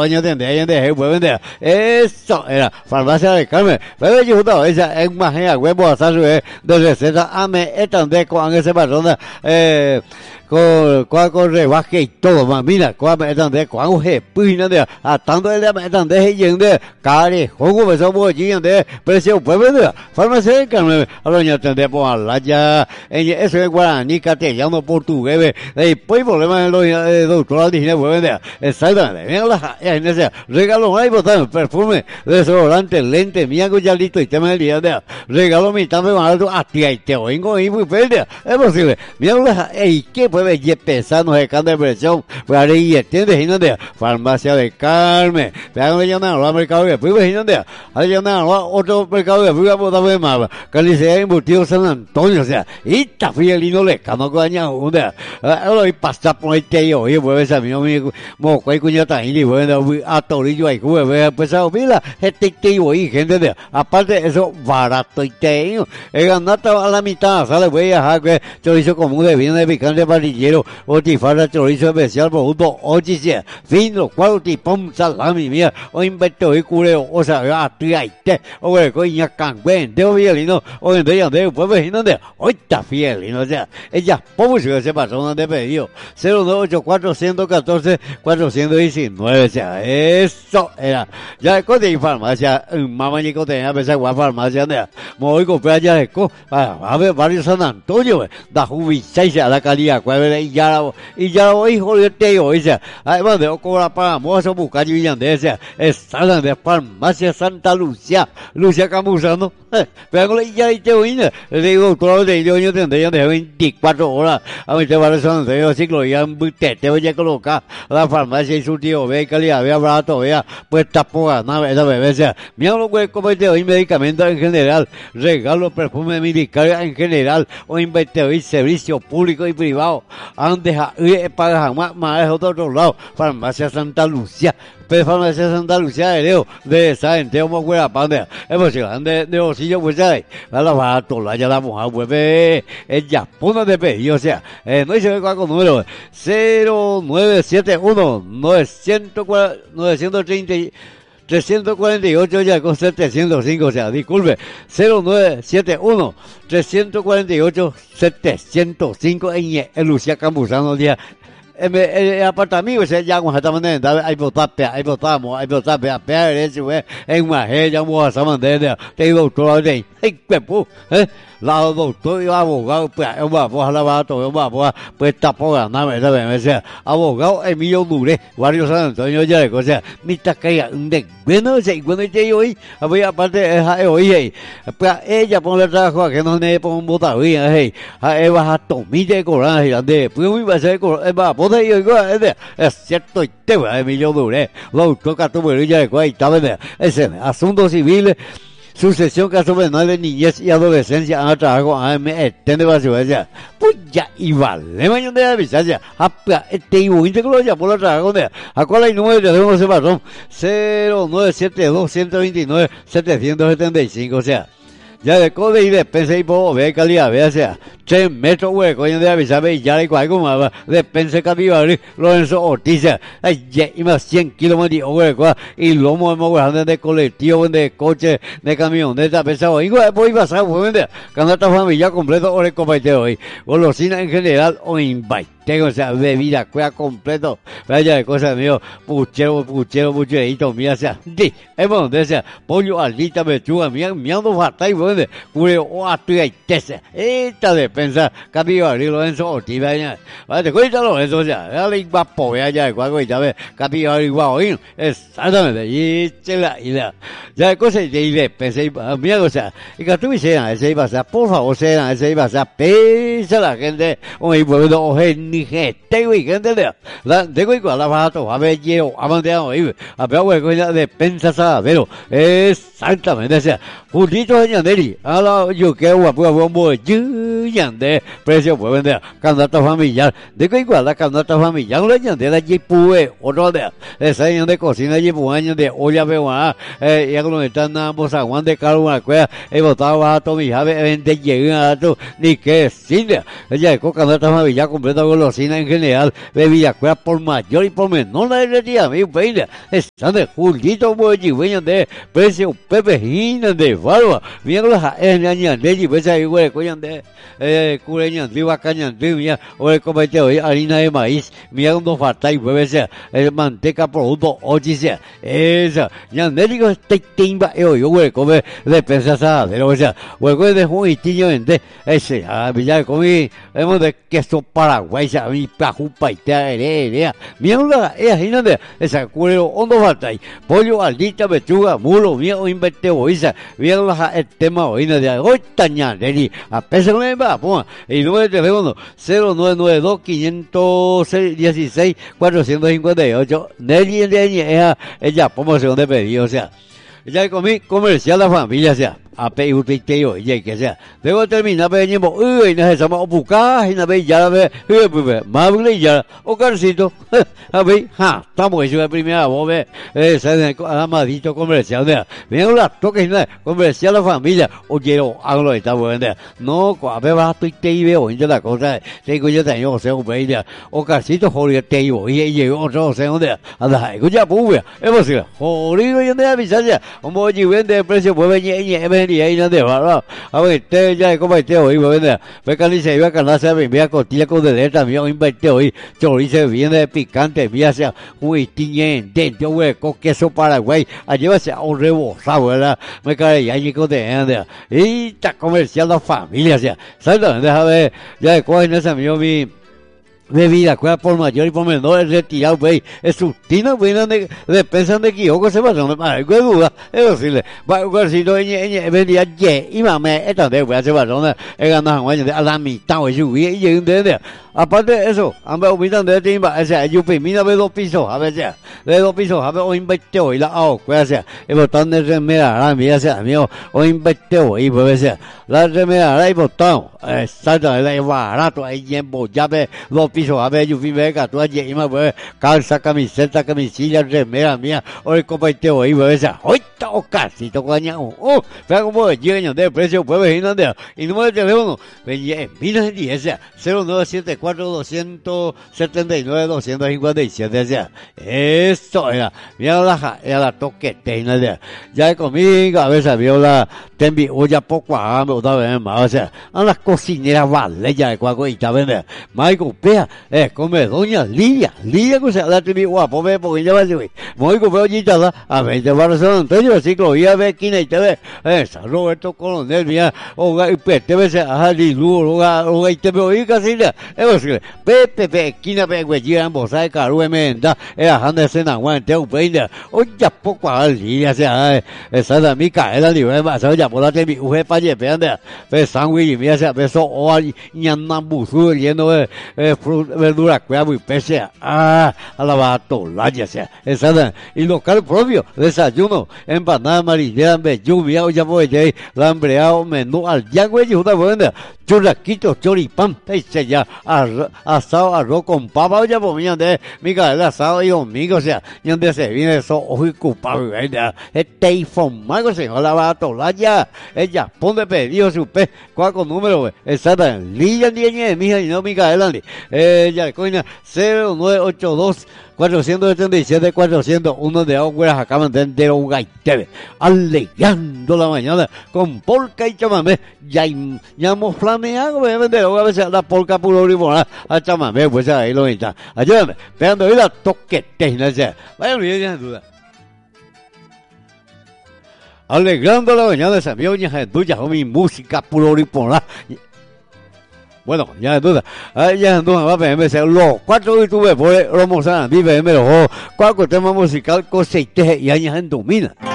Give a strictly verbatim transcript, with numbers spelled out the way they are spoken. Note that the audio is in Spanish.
Doña Tende, ella de puede vender. Eso era farmacia de Carmen. Pero yo justo esa es más genial, huevo a su de receta. Ame, etan de con ese patrón, eh, con con con rebaje y todo, más mira, con etan de con un jepina de a tanto el de etan de yende, care, jugo, eso voy yende, precio puede vender. Farmacia de Carmen, a Doña Tende por la ya, eso es guaraní, castellano, portugués, después problema en los doctor dije puede vender. Exactamente, mira la en ese regalo hay botar perfume, desodorante, lente, miago ya listo y tema del día de regalo mi también alto a ti y te oigo y muy perde, es posible. Mira la y qué puede ye pesado de cambio de presión, pues ahí entiendes y no de farmacia de Carmen, vean le llaman al mercado de pues y no de ahí llaman otro mercado de pues botar de más, Calicia embutido San Antonio, o sea, y ta fielino le cano coña una, ahora y pasa por el tío y pues a mí mi mo quay cuña tan y bueno a torillo hay que ver empezado mira este tío y gente de aparte eso barato y tengo he ganado a la mitad sale voy a dejar chorizo común de viene de picante parrillero o tifara chorizo especial producto ocho fino cuatro tipón salami mía o invento y cureo o sea a ti ahí te o que coña cangüen de violino o en de de pues vecino de hoy está fiel o sea ella poco se pasó de pedido cero nueve ocho cuatro uno cuatro cuatrocientos diecinueve, o sea, eso era. Ya de cosa de farmacia, mamá ni tenía a pesar de farmacia, de voy a comprar ya de co, a ver, barrio San Antonio, da jubilación a la calidad, y ya, y ya lo hijo de teo, o sea, además de cobrar para mozo, buscar y de esa, es de farmacia Santa Lucia, Lucia Camusano, pero ya y te oí, le digo, todo de yo, yo tendría de veinticuatro horas, a mí te va a San Antonio, ciclo, ya te te voy a colocar la farmacia y su tío, ve calidad, vea barato, vea, pues tapoga, nada, esa bebé, sea, mira lo que como te doy medicamentos en general, regalo perfume medical en general, o invento y servicio público y privado, antes para jamás más de otro lado, farmacia Santa Lucia, pero farmacia Santa Lucia de Leo, de esa gente, como fuera panda, es posible, de bolsillo, pues ahí, la barato, la ya la moja, pues ve, ella, puna de pedido, o sea, eh, no dice cuál con número, cero nueve siete uno novecientos treinta trescientos cuarenta y ocho ya con setecientos cinco, o sea, disculpe, cero nueve siete uno trescientos cuarenta y ocho setecientos cinco en el Lucia Campuzano día. El, el apartamento se llama exactamente, hay botape, hay botamos, hay botape, a pear ese güey, en una ya vamos a saber, te doctor de, ay, cuerpo, eh, la doctor y abogado, pues, vamos a la barato, vamos a, pues, tapoga, nada, me decía, abogado Emilio Dure, Barrio San Antonio, ya le cosa, mitad que de bueno, se, bueno, yo hoy, había aparte, oye, pues, ella pone el trabajo, que no le pongo un botavía, hey, a vas a tomar de coraje, de, pues, muy va a ser, va, pues, yo, es cierto, y te voy a Emilio Dure, lo doctor Catuberilla de Cuay, ese asunto civil, sucesión caso penal de niñez y adolescencia a trabajo a me extende base pues ya y vale mañana de avisancia a este igual que lo ya por la trabajo de a cuál hay número de teléfono ese patrón cero nueve siete dos uno dos nueve siete siete cinco, o sea, ya de code y despensa y puedo ver calidad, vea, sea, tres metros, güey, coño de avisar, y ya le cual como más, despensa Capivari, Lorenzo Ortiz, ay, ya, y más cien kilómetros, güey, y lomo, güey, de colectivo, de coche, de camión, de pesado, y güey, voy a pasar, güey, canasta familia completo, o el compañero, y golosina en general, o invite. Tengo esa bebida, cuida completo, vaya de cosas mío, puchero, puchero, pucherito, mía, sea, di, es donde sea, pollo, alita, pechuga, mía, miando, falta y bueno, cureo, o atuya y tese, esta despensa, Capivari, Lorenzo Ortiz, vaya, vaya, cuéntalo, eso, o sea, dale, y va, pobre, allá, de cual, ya ve, Capivari, guau, exactamente, y chela, y la, ya de cosas, y despensa, y mía, o sea, y que tú me sean, ese iba a ser, por favor, sean, ese iba a ser, pesa la gente, o y pueblo, o ni gente, güey, gente de la tengo igual la barato, a ver, yo, a mantener ahí, a ver, güey, con la despensa, pero exactamente, o sea, Julito Añanderi, a la yo que guapo, guapo, yande, precio, pues vender, candidato familiar, tengo igual la candidata familiar, la Añandera, allí pude, otro de, ese año de cocina, allí por año de olla, peruana, eh, ya cuando están ambos aguan de cargo, una cueva, he votado a Tommy Jave, vende, llega a tu, ni que cine, ella es con candidata familiar, completo con golosina en general, bebida cuera por mayor y por menor la derretida, mi peina, están de Julito Mojiveña de precio Pepe Gina de Barba, mira las años de Gibesa y güey, coñan de cureñan, viva cañan, mira, o el comete hoy harina de maíz, mira un dos farta y bebesa, el manteca producto ocho sea, esa, ya no digo este timba, yo güey, come de pensar, pero sea, güey, de un itinho en de ese, a Villar comí, hemos de queso Paraguay, a mi pajupa y te herea, mira, ella gina de esa curero, hondo falta, pollo, aldita, pechuga, mulo, miedo, inverte, boiza, mira el tema hoy, de hoy, taña, Nelly, a peso me va, puma, y número de teléfono, cero nueve nueve dos, quinientos dieciséis, cuatrocientos cincuenta y ocho, Nelly, ella, ella, promoción de pedido, o sea, ya comí comercial la familia, o sea, a pe u te yo y que sea luego termina peñemo uy no se llama opuca y na ve ya ve mable ya o carcito a ver ha estamos eso de primera voz ve ese amadito comercial de mira la toque na comercial la familia o quiero algo está bueno no a ver va tu te veo en la cosa tengo yo tengo se un ve o carcito joder te yo y yo otro se donde a la ya puya es posible joder yo de avisar ya un bollo vende precio pues ve y ahí no te va, a ver, te ya como este hoy, bueno, ve que dice iba a canarse me envía costilla con de también invité hoy, chorizo viene picante, mira sea muy tiñente, yo güey, con queso Paraguay, allí va a ser un rebozado, ¿verdad? Me cae ya ni con de y está comercial la familia, o sea, ¿sabes? Déjame ver, ya de cuál es amigo mi bebida, cuál por mayor y por menor es retirado, güey, es sustina, güey, de, de pensan de equivoco, se pasó, no hay duda, es posible, va a si no, venía, ye, y mame, esta de, güey, se pasó, he ganado, güey, a la mitad, güey, subí, y un de, aparte de eso, han veo, miran de timba, o sea, yo, mira, ve dos pisos, a ver, sea, de dos pisos, a ver, o inverteo, y la, oh, güey, sea, y botón de remera, mira, sea, amigo, o inverteo, y pues, sea, la remera, y botón, exacto, es barato, ahí, tiempo, ya ve, dos pisos, a ver, yo fui venga, tú allí, y me voy, calza, camiseta, camisilla, remera mía, o el compañero, y me dice, ¡oye, o casi, toco dañado! ¡Oh! Vea cómo llegan de precio, pues, vengan de y número de teléfono, venía en minas y esa, cero nueve siete cuatro dos siete nueve dos cinco siete, esa, esto era, mira la, era la toquetena, ya conmigo, a veces vio la, te envió ya poco a hambre, otra vez más, o sea, a las cocineras vale, ya de cuaco, y está vende, Michael, vea, eh, come doña Lidia, Lidia que se da mi guapo, ve, porque ya va a decir, muy como allí a veinte barras San Antonio, así que voy a ver quién hay te ve, eh, San Roberto Coronel, mira, o pues te ves a Halilu, o o te ve oí casi, es decir, Pepe, Pepe, quina pe, güey, ya ambos, sabe, caro, emenda, eh, anda escena, guante, un peine, o ya poco a Lidia, sea, esa de mi caela, ni ve, más, ya por la te mi uje pa' llepe, anda, pe, sándwich, mira, se beso, o ñanambuzu, lleno de, eh, verdura, cueva muy pese, ah, a la bato, la ya sea, esa, y local propio, desayuno, empanada marinera, lluvia, ya voy a lambreado, menú, al yangüe, y una buena, churraquito, choripán, ese ya, asado, arroz con papa, ya por mí, de Micaela, asado y domingo, o sea, y donde se viene eso, ojo y culpable, ¿verdad? Este informal, señor, la bato, la ya, ella, pone pedido, su pez, cuatro número, esa, Lidia, niña, mija, y no Micaela, eh, ya, coña, cero nueve ocho dos cuatrocientos setenta y siete cuatrocientos uno de aguas acaban de entero un gaitebe, alegando la mañana con polca y chamamé, ya hemos flameado, a veces la polca puro limón, a chamamé, pues ahí lo está, ayúdame, pegando ahí la toquete, no sé, vaya, no hay duda. Alegrando la mañana, esa mioña, tuya, mi música puro limón. Bueno, ya en duda, ya en duda va a ver los cuatro youtubers por Romo San, vive en los cuatro temas musical, coseite y años en domina.